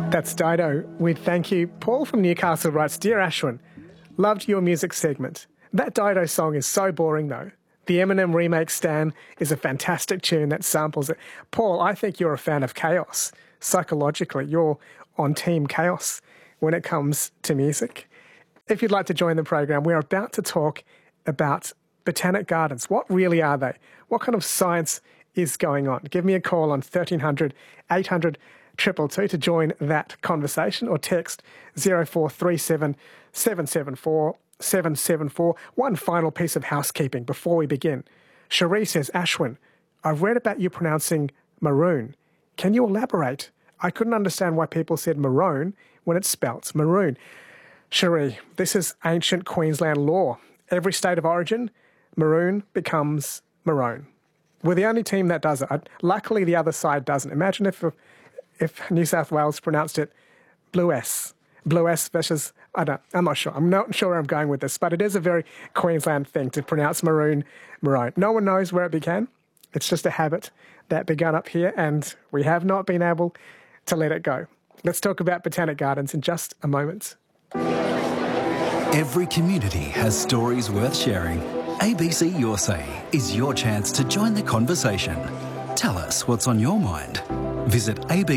That's Dido with Thank You. Paul from Newcastle writes, Dear Ashwin, loved your music segment. That Dido song is so boring though. The Eminem remake Stan is a fantastic tune that samples it. Paul, I think you're a fan of chaos. Psychologically, you're on Team Chaos when it comes to music. If you'd like to join the program, we're about to talk about botanic gardens. What really are they? What kind of science is going on? Give me a call on 1300 800 222 to join that conversation, or text 0437 774 774. One final piece of housekeeping before we begin. Cherie says, Ashwin, I've read about you pronouncing maroon. Can you elaborate? I couldn't understand why people said maroon when it's spelt maroon. Cherie, this is ancient Queensland law. Every state of origin, maroon becomes maroon. We're the only team that does it. Luckily, the other side doesn't. Imagine if New South Wales pronounced it blue S versus, I'm not sure. I'm not sure where I'm going with this, but it is a very Queensland thing to pronounce maroon, maroon. No one knows where it began. It's just a habit that began up here, and we have not been able to let it go. Let's talk about botanic gardens in just a moment. Every community has stories worth sharing. ABC Your Say is your chance to join the conversation. Tell us what's on your mind. Visit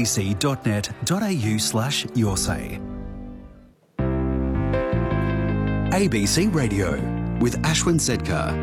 abc.net.au/yoursay. ABC Radio with Ashwin Sedkar.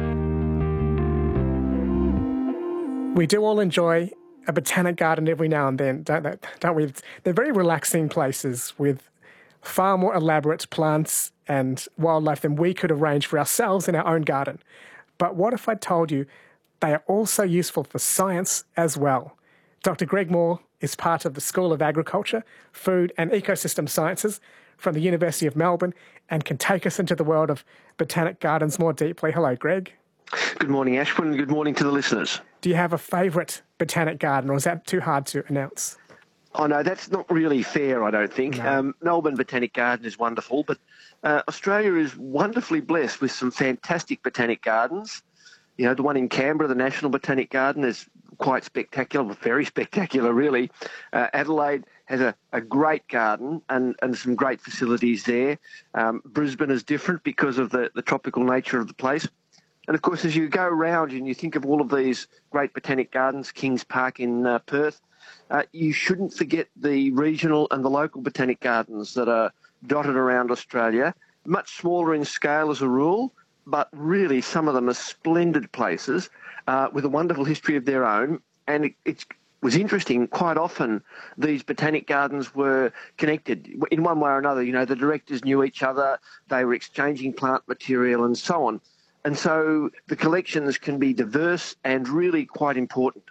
We do all enjoy a botanic garden every now and then, don't we? They're very relaxing places with far more elaborate plants and wildlife than we could arrange for ourselves in our own garden. But what if I told you they are also useful for science as well? Dr. Greg Moore is part of the School of Agriculture, Food and Ecosystem Sciences from the University of Melbourne and can take us into the world of botanic gardens more deeply. Hello, Greg. Good morning, Ashwin. Good morning to the listeners. Do you have a favourite botanic garden, or is that too hard to announce? Oh, no, that's not really fair, I don't think. No. Melbourne Botanic Garden is wonderful, but Australia is wonderfully blessed with some fantastic botanic gardens. You know, the one in Canberra, the National Botanic Garden, is quite spectacular, very spectacular, really. Adelaide has a great garden and some great facilities there. Brisbane is different because of the tropical nature of the place. And, of course, as you go around and you think of all of these great botanic gardens, Kings Park in Perth, you shouldn't forget the regional and the local botanic gardens that are dotted around Australia, much smaller in scale as a rule, but really some of them are splendid places with a wonderful history of their own. And it was interesting, quite often these botanic gardens were connected in one way or another. You know, the directors knew each other, they were exchanging plant material and so on. And so the collections can be diverse and really quite important.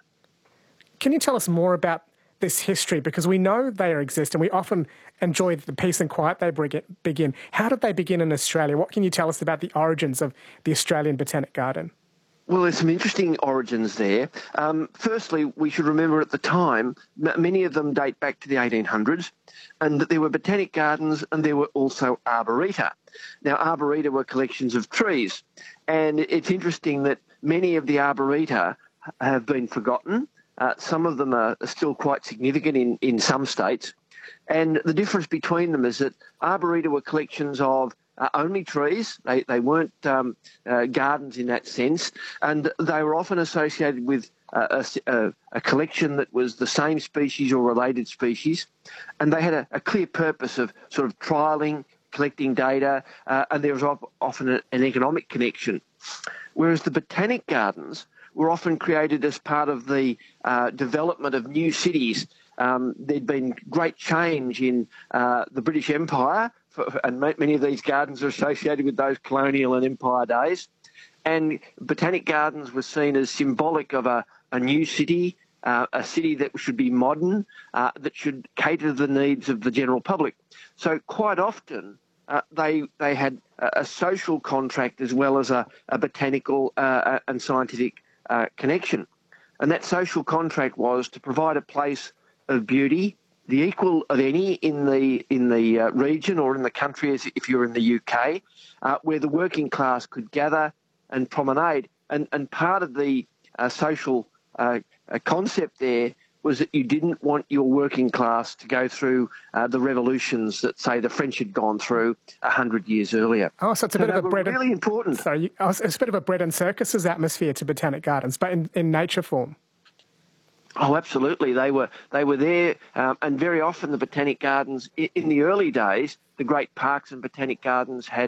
Can you tell us more about this history? Because we know they exist and we often enjoy the peace and quiet they begin. How did they begin in Australia? What can you tell us about the origins of the Australian Botanic Garden? Well, there's some interesting origins there. Firstly, we should remember at the time, many of them date back to the 1800s, and that there were botanic gardens and there were also arboreta. Now, arboreta were collections of trees, and it's interesting that many of the arboreta have been forgotten. Some of them are still quite significant in some states. And the difference between them is that arboreta were collections of only trees. They weren't gardens in that sense. And they were often associated with a collection that was the same species or related species. And they had a clear purpose of sort of trialling, collecting data, and there was often an economic connection. Whereas the botanic gardens were often created as part of the development of new cities. There'd been great change in the British Empire, and many of these gardens are associated with those colonial and empire days. And botanic gardens were seen as symbolic of a new city, a city that should be modern, that should cater to the needs of the general public. So quite often they had a social contract as well as a botanical and scientific connection. And that social contract was to provide a place of beauty, the equal of any in the region or in the country, as if you're in the UK, where the working class could gather and promenade. And part of the social concept there was that you didn't want your working class to go through the revolutions that, say, the French had gone through 100 years earlier. Oh, so it's a bit of a bread really important. So it's a bit of a bread and circuses atmosphere to Botanic Gardens, but in nature form. Oh, absolutely. They were there, and very often the Botanic Gardens in the early days, the great parks and Botanic Gardens had